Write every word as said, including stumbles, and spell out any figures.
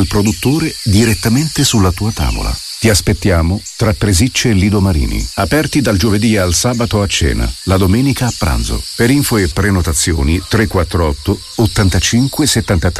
Il produttore direttamente sulla tua tavola. Ti aspettiamo tra Presicce e Lido Marini. Aperti dal giovedì al sabato a cena, la domenica a pranzo. Per info e prenotazioni tre quattro otto ottantacinque settantatré